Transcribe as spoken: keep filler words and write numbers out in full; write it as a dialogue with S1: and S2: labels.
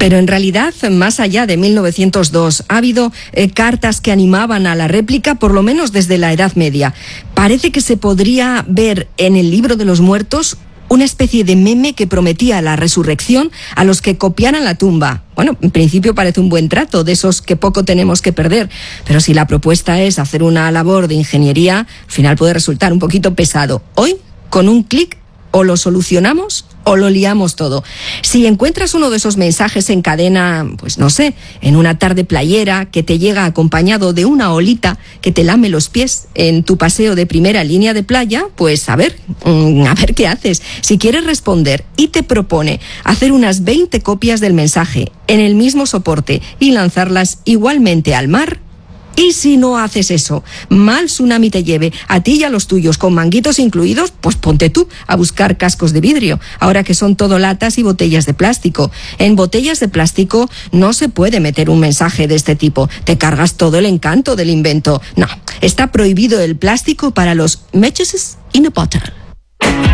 S1: Pero en realidad, más allá de mil novecientos dos, ha habido eh, cartas que animaban a la réplica, por lo menos desde la Edad Media. Parece que se podría ver en el Libro de los Muertos una especie de meme que prometía la resurrección a los que copiaran la tumba. Bueno, en principio parece un buen trato, de esos que poco tenemos que perder, pero si la propuesta es hacer una labor de ingeniería, al final puede resultar un poquito pesado. Hoy, con un clic, o lo solucionamos o lo liamos todo. Si encuentras uno de esos mensajes en cadena, pues no sé, en una tarde playera que te llega acompañado de una olita que te lame los pies en tu paseo de primera línea de playa, pues a ver, a ver qué haces. Si quieres responder y te propone hacer unas veinte copias del mensaje en el mismo soporte y lanzarlas igualmente al mar, y si no haces eso, mal tsunami te lleve a ti y a los tuyos con manguitos incluidos, pues ponte tú a buscar cascos de vidrio, ahora que son todo latas y botellas de plástico. En botellas de plástico no se puede meter un mensaje de este tipo, te cargas todo el encanto del invento. No, está prohibido el plástico para los messages in a bottle.